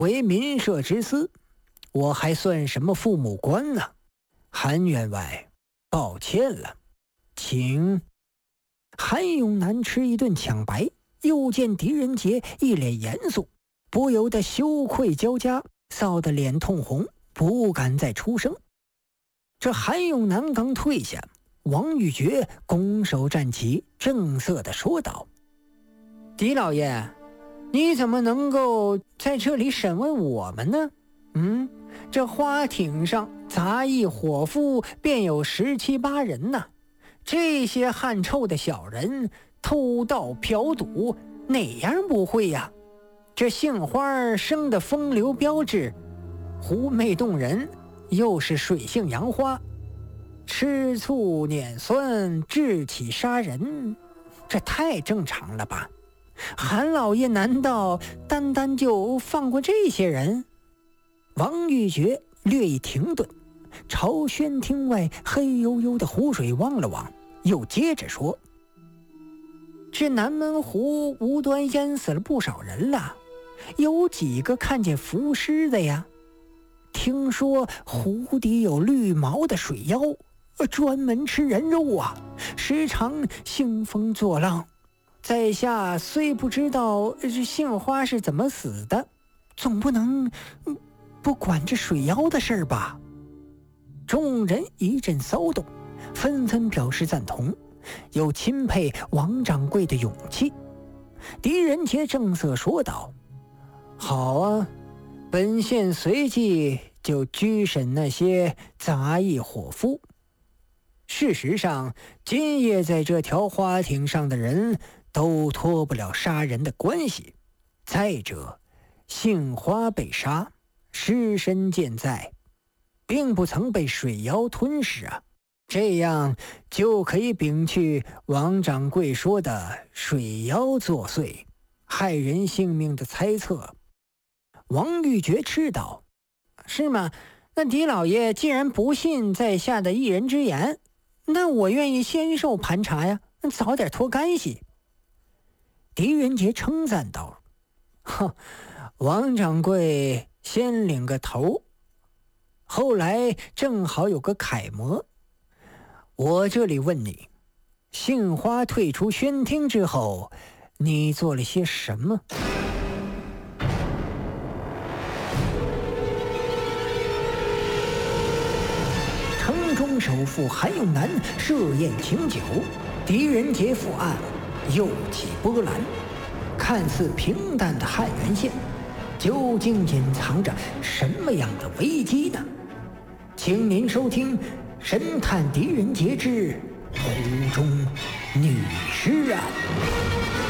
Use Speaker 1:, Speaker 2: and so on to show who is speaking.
Speaker 1: 为民社之私，我还算什么父母官呢？韩员外，抱歉了，请。韩永南吃一顿抢白，又见狄仁杰一脸严肃，不由得羞愧交加，臊得脸通红，不敢再出声。这韩永南刚退下，王玉珏拱手站起，正色地说道：“狄老爷，你怎么能够在这里审问我们呢？这花艇上杂役伙夫便有17、8人呢。这些汗臭的小人偷盗嫖赌，哪样不会呀？这杏花生的风流标致，狐媚动人，又是水性杨花，吃醋碾酸，志气杀人，这太正常了吧？韩老爷难道单单就放过这些人？”王玉珏略一停顿，朝轩厅外黑黝黝的湖水望了望，又接着说：“这南门湖无端淹死了不少人了，有几个看见浮尸的呀？听说湖底有绿毛的水妖，专门吃人肉啊，时常兴风作浪。在下虽不知道这杏花是怎么死的，总不能不管这水妖的事儿吧？”众人一阵骚动，纷纷表示赞同，又钦佩王掌柜的勇气。狄仁杰正色说道：“好啊，本县随即就拘审那些杂役伙夫。事实上，今夜在这条花艇上的人都脱不了杀人的关系。再者，杏花被杀，尸身健在，并不曾被水妖吞噬啊，这样就可以摒去王掌柜说的水妖作祟，害人性命的猜测。”王玉珏斥道：“是吗？那狄老爷既然不信在下的一人之言，那我愿意先受盘查呀，早点脱干系。”狄仁杰称赞道：“哼，王掌柜先领个头，后来正好有个楷模。我这里问你，杏花退出轩厅之后，你做了些什么？”城中首富韩永南设宴请酒，狄仁杰赴案，又起波澜。看似平淡的汉源县，究竟隐藏着什么样的危机呢？请您收听《神探狄仁杰之湖中女尸案》。